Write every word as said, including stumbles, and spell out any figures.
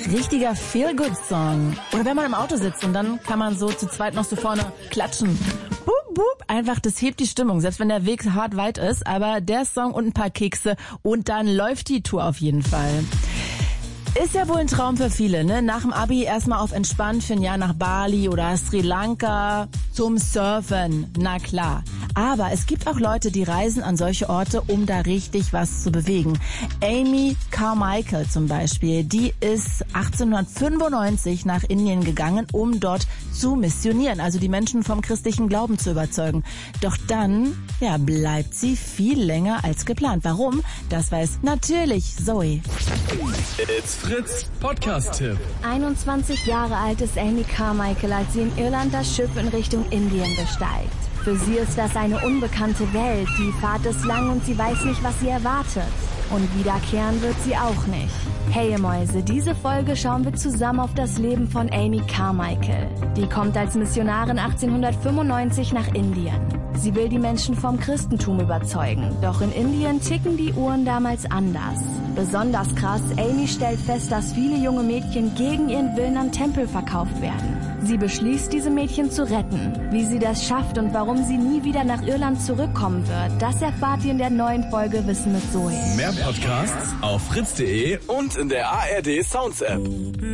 Richtiger Feel-Good-Song. Oder wenn man im Auto sitzt und dann kann man so zu zweit noch so vorne klatschen. Boop, boop. Einfach, das hebt die Stimmung, selbst wenn der Weg hart weit ist. Aber der Song und ein paar Kekse und dann läuft die Tour auf jeden Fall. Ist ja wohl ein Traum für viele, ne? Nach dem Abi erstmal auf entspannt für ein Jahr nach Bali oder Sri Lanka zum Surfen. Na klar. Aber es gibt auch Leute, die reisen an solche Orte, um da richtig was zu bewegen. Amy Carmichael zum Beispiel, die ist achtzehnhundertfünfundneunzig nach Indien gegangen, um dort zu missionieren, also die Menschen vom christlichen Glauben zu überzeugen. Doch dann, ja, bleibt sie viel länger als geplant. Warum? Das weiß natürlich Zoe. It's Fritz Podcast-Tipp. einundzwanzig Jahre alt ist Amy Carmichael, als sie in Irland das Schiff in Richtung Indien besteigt. Für sie ist das eine unbekannte Welt. Die Fahrt ist lang und sie weiß nicht, was sie erwartet. Und wiederkehren wird sie auch nicht. Hey ihr Mäuse, diese Folge schauen wir zusammen auf das Leben von Amy Carmichael. Die kommt als Missionarin achtzehnhundertfünfundneunzig nach Indien. Sie will die Menschen vom Christentum überzeugen. Doch in Indien ticken die Uhren damals anders. Besonders krass, Amy stellt fest, dass viele junge Mädchen gegen ihren Willen an Tempel verkauft werden. Sie beschließt, diese Mädchen zu retten. Wie sie das schafft und warum sie nie wieder nach Irland zurückkommen wird, das erfahrt ihr in der neuen Folge Wissen mit Zoe. Mehr Podcasts auf fritz punkt de und in der A R D Sounds App.